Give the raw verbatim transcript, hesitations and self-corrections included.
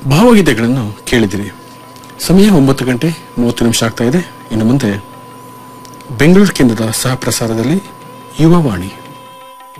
ಭಾವಗೀತೆಗಳನ್ನು ಕೇಳಿದಿರಿ. ಸಮಯ ಒಂಬತ್ತು ಗಂಟೆ ಮೂವತ್ತು ನಿಮಿಷ ಆಗ್ತಾ ಇದೆ. ಇನ್ನು ಮುಂದೆ ಬೆಂಗಳೂರು ಕೇಂದ್ರದ ಸಹ ಪ್ರಸಾರದಲ್ಲಿ ಯುವವಾಣಿ.